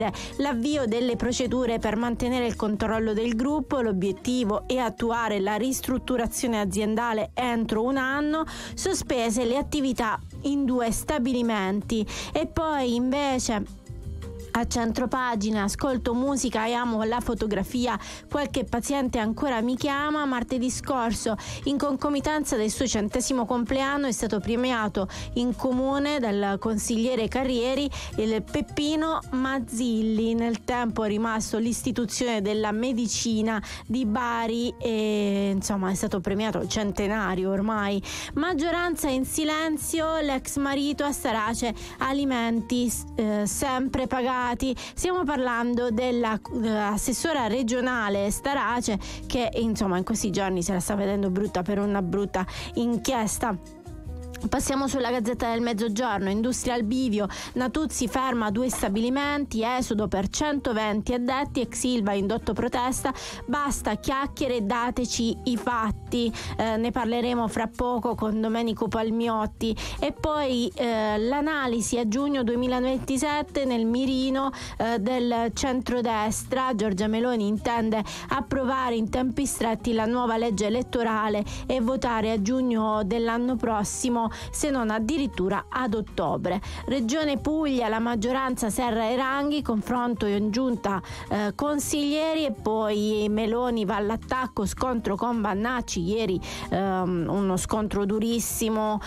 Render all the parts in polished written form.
l'avvio delle procedure per mantenere il controllo del gruppo. L'obiettivo è attuare la ristrutturazione aziendale entro un anno, sospese le attività in 2 stabilimenti. E poi invece a centropagina, ascolto musica e amo la fotografia, qualche paziente ancora mi chiama. Martedì scorso, in concomitanza del suo 100° compleanno, è stato premiato in comune dal consigliere Carrieri il Peppino Mazzilli. Nel tempo è rimasto l'istituzione della medicina di Bari e insomma è stato premiato centenario ormai. Maggioranza in silenzio, l'ex marito a Starace, alimenti sempre pagati. Stiamo parlando dell'assessora regionale Starace che insomma in questi giorni se la sta vedendo brutta per una brutta inchiesta. Passiamo sulla Gazzetta del Mezzogiorno. Industria al bivio, Natuzzi ferma 2 stabilimenti, esodo per 120 addetti, ex Ilva indotto protesta, basta chiacchiere, dateci i fatti. Ne parleremo fra poco con Domenico Palmiotti. E poi l'analisi a giugno 2027 nel mirino del centrodestra. Giorgia Meloni intende approvare in tempi stretti la nuova legge elettorale e votare a giugno dell'anno prossimo, se non addirittura ad ottobre. Regione Puglia, la maggioranza Serra e Ranghi, confronto in giunta consiglieri. E poi Meloni va all'attacco, scontro con Vannacci ieri, uno scontro durissimo,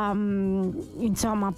insomma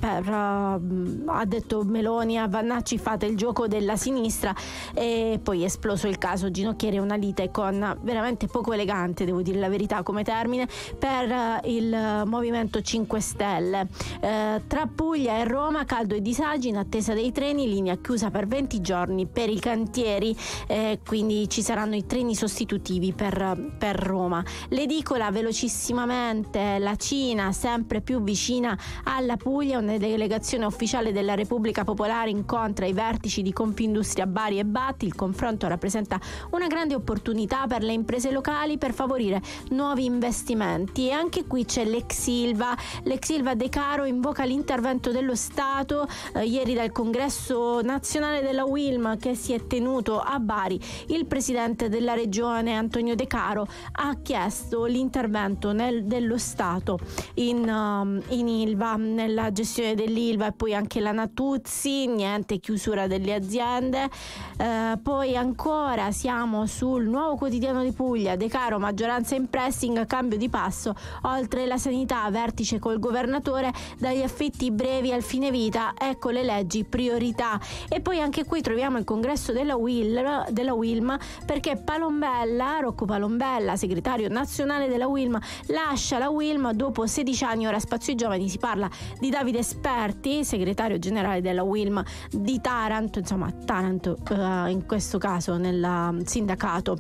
ha detto Meloni a Vannacci fate il gioco della sinistra, e poi è esploso il caso Ginocchiere, una lite con veramente poco elegante, devo dire la verità come termine, per il Movimento 5 Stelle. Tra Puglia e Roma, caldo e disagi in attesa dei treni, linea chiusa per 20 giorni per i cantieri, quindi ci saranno i treni sostitutivi per Roma. L'edicola velocissimamente, la Cina sempre più vicina alla Puglia, una delegazione ufficiale della Repubblica Popolare incontra i vertici di Confindustria Bari e Batti. Il confronto rappresenta una grande opportunità per le imprese locali per favorire nuovi investimenti. E anche qui c'è l'ex Ilva De Caro invoca l'intervento dello Stato. Ieri dal congresso nazionale della UILM che si è tenuto a Bari, il presidente della regione Antonio De Caro ha chiesto l'intervento dello Stato in Ilva, nella gestione dell'Ilva. E poi anche la Natuzzi, niente chiusura delle aziende. Poi ancora siamo sul Nuovo Quotidiano di Puglia, De Caro maggioranza in pressing, cambio di passo, oltre la sanità vertice col governatore, dagli affitti brevi al fine vita, ecco le leggi priorità. E poi anche qui troviamo il congresso della UILM, perché Rocco Palombella, segretario nazionale della UILM, lascia la UILM dopo 16 anni. Ora Spazio ai Giovani si parla di Davide Esperti, segretario generale della UILM di Taranto, insomma Taranto in questo caso nel sindacato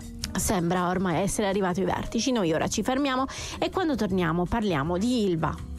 sembra ormai essere arrivato ai vertici. Noi ora ci fermiamo e quando torniamo parliamo di Ilva.